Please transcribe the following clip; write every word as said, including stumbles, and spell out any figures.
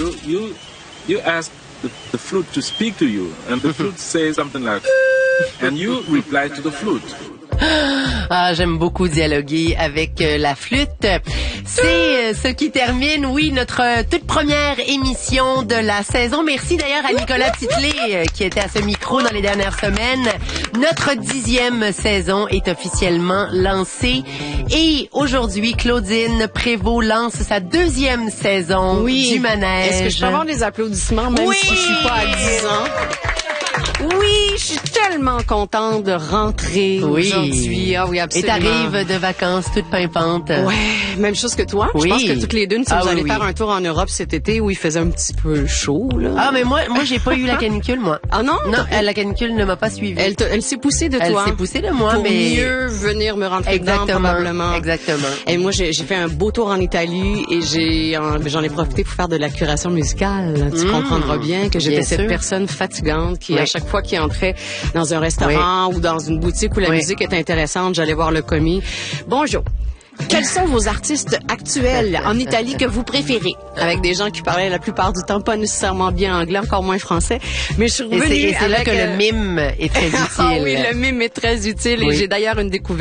you you you ask the, the flute to speak to you, and the flute says something like, and you reply to the flute. Ah, j'aime beaucoup dialoguer avec euh, la flûte. C'est euh, ce qui termine, oui, notre euh, toute première émission de la saison. Merci d'ailleurs à Nicolas Titley euh, qui était à ce micro dans les dernières semaines. Notre dixième saison est officiellement lancée. Et aujourd'hui, Claudine Prévost lance sa deuxième saison oui. du manège. Est-ce que je peux avoir des applaudissements même oui. si je suis pas à dix ans? Oui, je suis tellement contente de rentrer oui. aujourd'hui. Ah oui, absolument. Et t'arrives de vacances toute pimpante. Ouais, même chose que toi. Oui. Je pense que toutes les deux, nous ah, allés oui, faire oui. un tour en Europe cet été où il faisait un petit peu chaud, là. Ah, mais moi, moi, j'ai pas eu la canicule, moi. Ah non? Non, elle, la canicule ne m'a pas suivie. Elle, te, elle s'est poussée de elle toi. Elle s'est poussée de moi, pour mais... mieux venir me rentrer exactement, dedans, probablement. Exactement. Et moi, j'ai, j'ai fait un beau tour en Italie et j'ai, j'en ai profité pour faire de la curation musicale. Tu mmh, comprendras bien que j'étais bien cette sûr. personne fatigante qui, oui. à chaque fois qu'il entrait dans un restaurant oui. ou dans une boutique où la oui. musique est intéressante, j'allais voir le commis. Bonjour. Quels sont vos artistes actuels en Italie que vous préférez? Avec des gens qui parlaient la plupart du temps pas nécessairement bien anglais, encore moins français. Mais je suis revenue et c'est, et c'est avec là que euh... le mime est très utile. Ah oui, le mime est très utile oui. et j'ai d'ailleurs une découverte.